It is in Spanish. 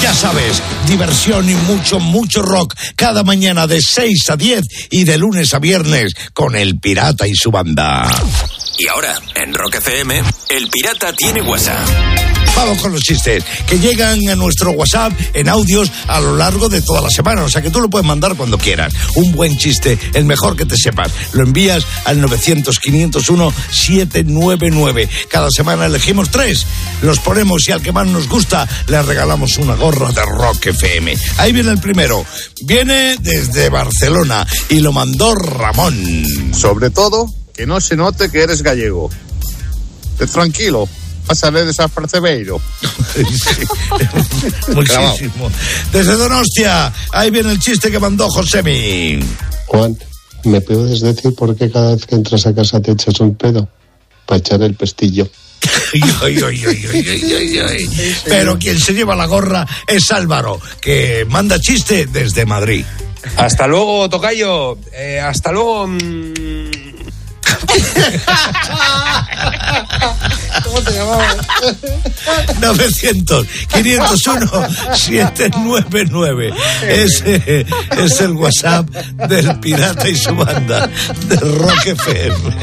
Ya sabes, diversión y mucho rock cada mañana de 6 a 10 y de lunes a viernes con El Pirata y su banda. Y ahora, en Rock FM, El Pirata tiene WhatsApp. Vamos con los chistes que llegan a nuestro WhatsApp en audios a lo largo de toda la semana. O sea que tú lo puedes mandar cuando quieras. Un buen chiste, el mejor que te sepas. Lo envías al 900-501-799. Cada semana elegimos 3. Los ponemos y al que más nos gusta le regalamos una gorra de Rock FM. Ahí viene el primero. Viene desde Barcelona y lo mandó Ramón. Sobre todo, que no se note que eres gallego. Tranquilo. Pásale desapercibido. Sí. Muchísimo. Desde Donostia, ahí viene el chiste que mandó Josemi. Juan, ¿me puedes decir por qué cada vez que entras a casa te echas un pedo? Para echar el pestillo. Ay. Pero quien se lleva la gorra es Álvaro, que manda chiste desde Madrid. Hasta luego, tocayo. Hasta luego. ¿Cómo te llamabas? 900-501-799. Ese es el WhatsApp del Pirata y su banda de Rock FM.